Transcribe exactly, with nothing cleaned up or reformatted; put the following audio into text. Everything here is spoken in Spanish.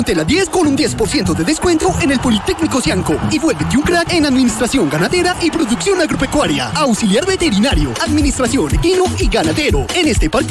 Ponte la diez con un diez por ciento de descuento en el Politécnico Cianco y vuélvete un crack en administración ganadera y producción agropecuaria, auxiliar veterinario, administración equino y ganadero. En este parque